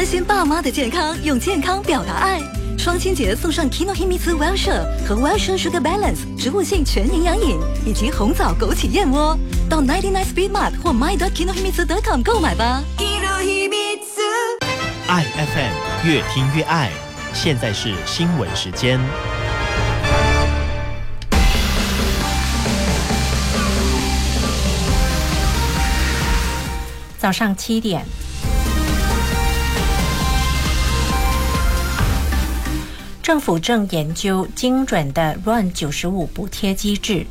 关心爸妈的健康，用健康表达爱。双亲节送上 Kinohimitsu Wellshire 和 Wellshire Sugar Balance 植物性全营养饮，以及红枣枸杞燕窝。到99 Speed Mart 或 my.kinohimitsu.com 购买吧。 爱 FM 越听越爱，现在是新闻时间。 早上7点。政府正研究精准的 RUN95 补贴机制。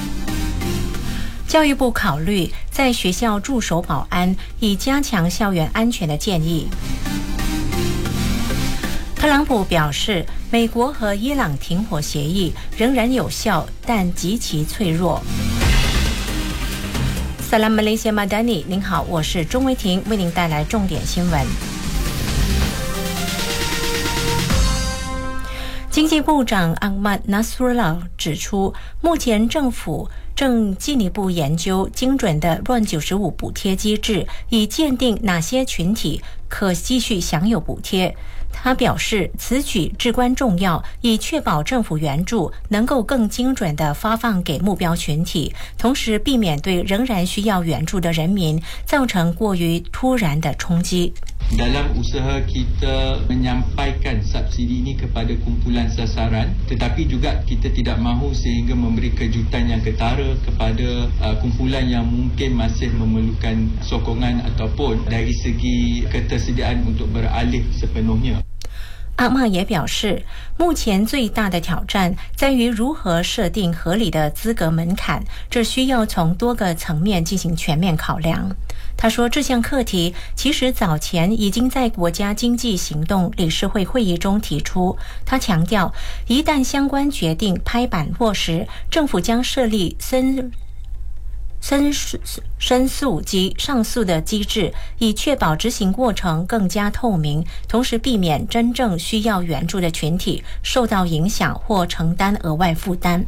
教育部考虑在学校驻守保安，以加强校园安全的建议。特朗普表示，美国和伊朗停火协议仍然有效，但极其脆弱。Salam Malaysia Madani， 您好，我是钟维婷，为您带来重点新闻。经济部长 Ahmad Nasrullah 指出，目前政府正进一步研究精准的 RUN95 补贴机制，以鉴定哪些群体可继续享有补贴。他表示，此举至关重要，以确保政府援助能够更精准地发放给目标群体，同时避免对仍然需要援助的人民造成过于突然的冲击。 Dalam usaha kita menyampaikan subsidi ini kepada kumpulan sasaran, tetapi juga kita tidak mahu sehingga memberi kejutan yang ketara kepada kumpulan yang mungkin masih memerlukan sokongan ataupun dari segi ketersediaan untuk beralih sepenuhnya。 阿嬷也表示，目前最大的挑战在于如何设定合理的资格门槛，这需要从多个层面进行全面考量。他说，这项课题其实早前已经在国家经济行动理事会会议中提出。他强调，一旦相关决定拍板落实，政府将设立申诉及上诉的机制，以确保执行过程更加透明，同时避免真正需要援助的群体受到影响或承担额外负担。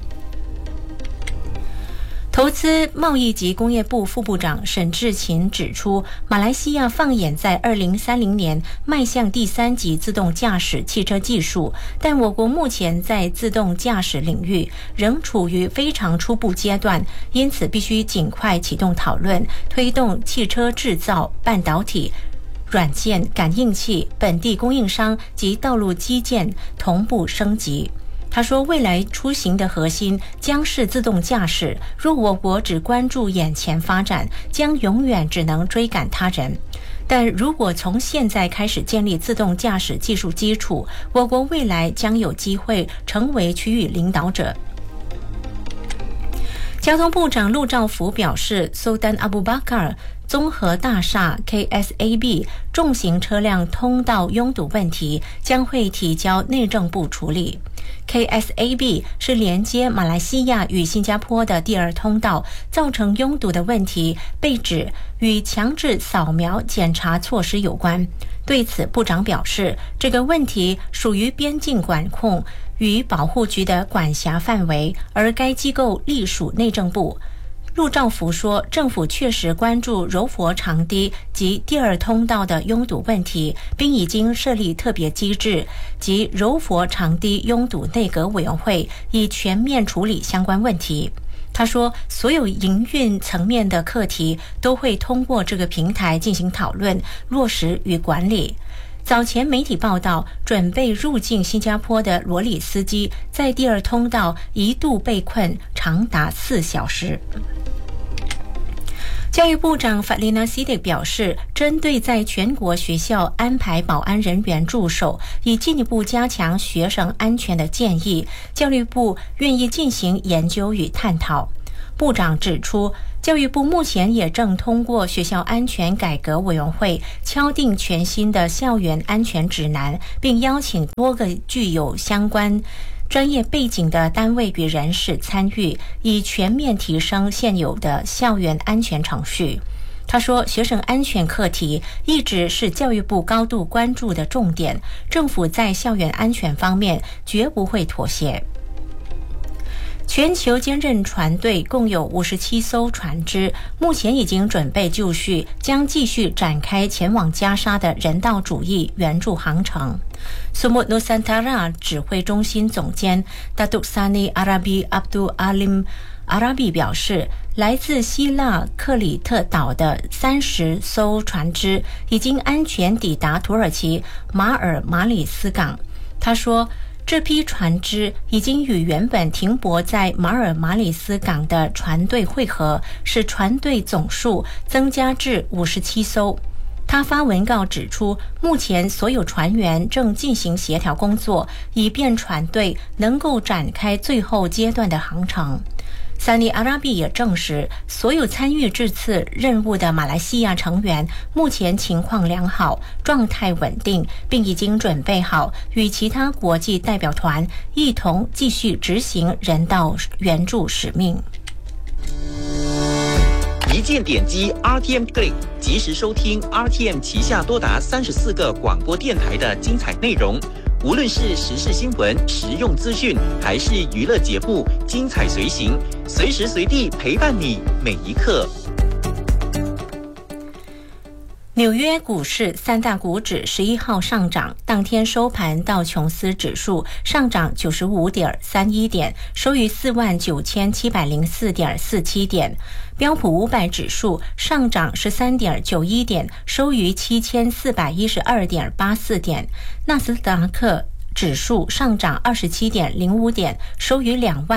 投资、贸易及工业部副部长沈志勤指出，马来西亚放眼在2030年迈向第3级自动驾驶汽车技术，但我国目前在自动驾驶领域仍处于非常初步阶段，因此必须尽快启动讨论，推动汽车制造、半导体、软件、感应器、本地供应商及道路基建同步升级。他说，未来出行的核心将是自动驾驶，若我国只关注眼前发展，将永远只能追赶他人。但如果从现在开始建立自动驾驶技术基础，我国未来将有机会成为区域领导者。交通部长陆兆福表示， Sultan Abu Bakar 综合大厦 KSAB 重型车辆通道拥堵问题将会提交内政部处理。KSAB 是连接马来西亚与新加坡的第2通道，造成拥堵的问题被指与强制扫描检查措施有关。对此，部长表示，这个问题属于边境管控与保护局的管辖范围，而该机构隶属内政部。陆兆福说，政府确实关注柔佛长堤及第2通道的拥堵问题，并已经设立特别机制及柔佛长堤拥堵内阁委员会，以全面处理相关问题。他说，所有营运层面的课题都会通过这个平台进行讨论、落实与管理。早前媒体报道，准备入境新加坡的罗里司机在第2通道一度被困长达4小时。教育部长 Fadlina Siddiq 表示，针对在全国学校安排保安人员驻守，以进一步加强学生安全的建议，教育部愿意进行研究与探讨。部长指出，教育部目前也正通过学校安全改革委员会敲定全新的校园安全指南，并邀请多个具有相关专业背景的单位与人士参与，以全面提升现有的校园安全程序。他说，学生安全课题一直是教育部高度关注的重点，政府在校园安全方面绝不会妥协。 全球坚韧船队共有57艘船只，目前已经准备就绪，将继续展开前往加沙的人道主义援助航程。Sumut Nusantara 指挥中心总监 Datuk Sani Arabi Abdul Alim Arabi 表示，来自希腊克里特岛的30艘船只已经安全抵达土耳其马尔马里斯港。他说，这批船只已经与原本停泊在马尔马里斯港的船队会合，使船队总数增加至57艘。他发文告指出，目前所有船员正进行协调工作，以便船队能够展开最后阶段的航程。萨尼阿拉比也证实，所有参与这次任务的马来西亚成员目前情况良好，状态稳定，并已经准备好与其他国际代表团一同继续执行人道援助使命。 一键点击 RTM Click， 及时收听 RTM 旗下多达34个广播电台的精彩内容。无论是时事新闻、实用资讯，还是娱乐节目，精彩随行，随时随地陪伴你每一刻。 纽约股市3大股指11号上涨，当天收盘道琼斯指数上涨 95.31 点，收于 49,704.47 点，标普500指数上涨 13.91 点，收于 7,412.84 点，纳斯达克指数上涨 27.05 点，收于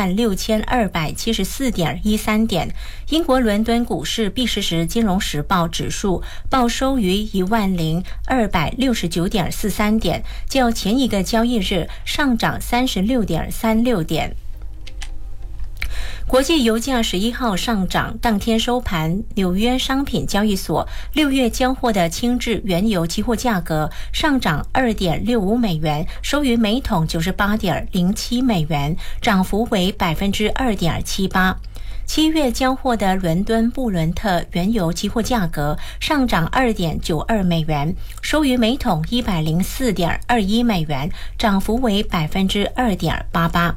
26,274.13 点。英国伦敦股市毕时时金融时报指数报收于 10,269.43 点，较前一个交易日上涨 36.36 点。国际油价11号上涨，当天收盘，纽约商品交易所6月交货的轻质原油期货价格上涨 2.65 美元，收于每桶 98.07 美元，涨幅为 2.78%。7月交货的伦敦布伦特原油期货价格上涨 2.92 美元，收于每桶 104.21 美元，涨幅为 2.88%。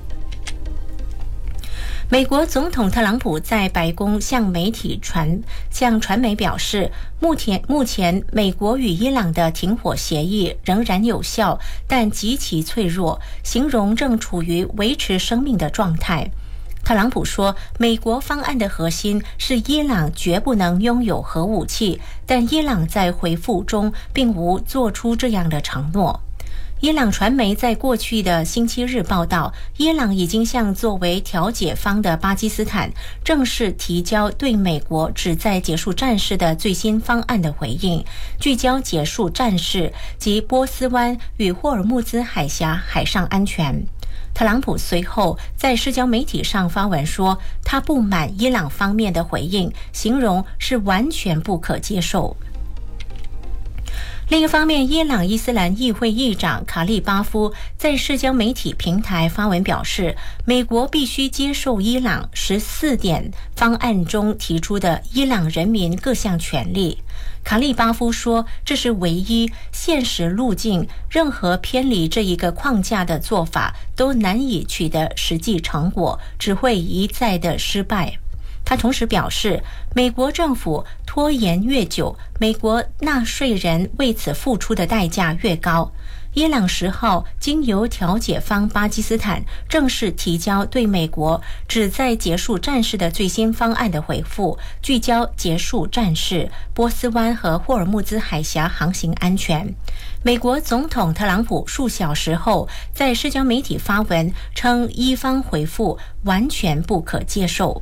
美国总统特朗普在白宫向传媒表示，目前美国与伊朗的停火协议仍然有效，但极其脆弱，形容正处于维持生命的状态。特朗普说，美国方案的核心是伊朗绝不能拥有核武器，但伊朗在回复中并无做出这样的承诺。伊朗传媒在过去的星期日报道，伊朗已经向作为调解方的巴基斯坦正式提交对美国旨在结束战事的最新方案的回应，聚焦结束战事及波斯湾与霍尔木兹海峡海上安全。特朗普随后在社交媒体上发文说，他不满伊朗方面的回应，形容是完全不可接受。另一方面，伊朗伊斯兰议会议长卡利巴夫在社交媒体平台发文表示，美国必须接受伊朗14点方案中提出的伊朗人民各项权利。卡利巴夫说，这是唯一现实路径，任何偏离这一个框架的做法都难以取得实际成果，只会一再的失败。他同时表示，美国政府拖延越久，美国纳税人为此付出的代价越高。伊朗10号经由调解方巴基斯坦正式提交对美国旨在结束战事的最新方案的回复，聚焦结束战事、波斯湾和霍尔木兹海峡航行安全。美国总统特朗普数小时后在社交媒体发文称，伊方回复完全不可接受。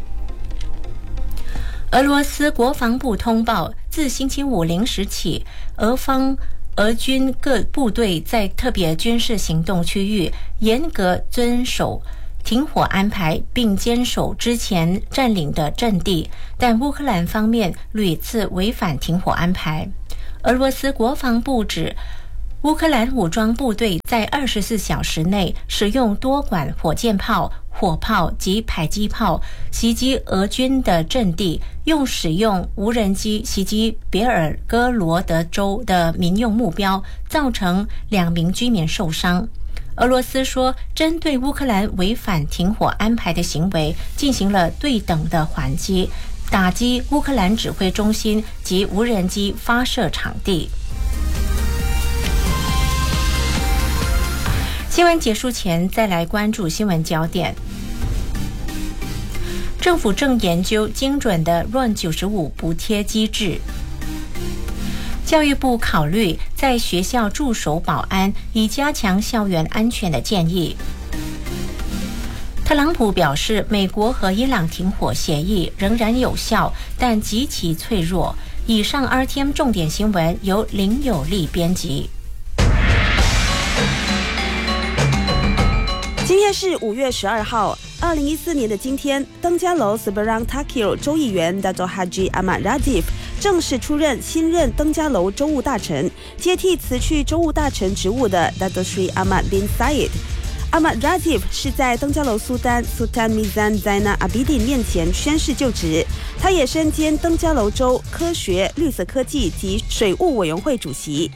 俄罗斯国防部通报，自星期五0时起，俄军各部队在特别军事行动区域严格遵守停火安排，并坚守之前占领的阵地，但乌克兰方面屡次违反停火安排。俄罗斯国防部指，乌克兰武装部队在24小时内使用多管火箭炮、火炮及迫击炮袭击俄军的阵地，使用无人机袭击别尔哥罗德州的民用目标，造成2名居民受伤。 俄罗斯说，针对乌克兰违反停火安排的行为进行了对等的还击，打击乌克兰指挥中心及无人机发射场地。新闻结束前，再来关注新闻焦点。政府正研究精准的 RON95 补贴机制。教育部考虑在学校驻守保安，以加强校园安全的建议。特朗普表示，美国和伊朗停火协议仍然有效，但极其脆弱。以上 RTM 重点新闻由林有利编辑。 今天是5月12号，2014年的今天，登嘉楼 Seberang Takil 州议员 Dato' Haji Ahmad Razif 正式出任新任登嘉楼州务大臣，接替辞去州务大臣职务的 Dato' Sri Ahmad bin Said。Ahmad Razif 是在登嘉楼苏丹 Sultan Mizan Zainal Abidin 面前宣誓就职，他也身兼登嘉楼州科学、绿色科技及水务委员会主席。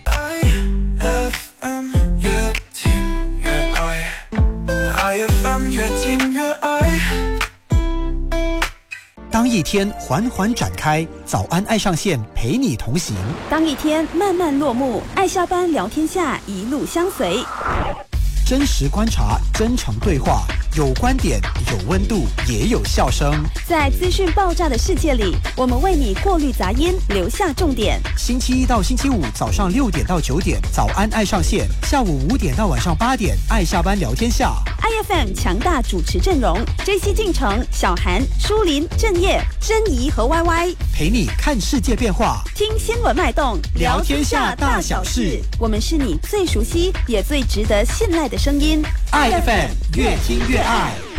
当一天缓缓展开，早安爱上线陪你同行； 当一天慢慢落幕，爱下班聊天下一路相随。 真实观察，真诚对话，有观点，有温度，也有笑声。 在资讯爆炸的世界里，我们为你过滤杂音，留下重点。 星期一到星期五早上6点到9点，早安爱上线；下午5点到晚上8点，爱下班聊天下。 IFM 强大主持阵容：JC进城、小韩、舒林、郑业、珍怡和 YY， 陪你看世界变化， 听新闻脉动， 聊天下大小事。 我们是你最熟悉也最值得信赖的声音。 IFM 越听越爱。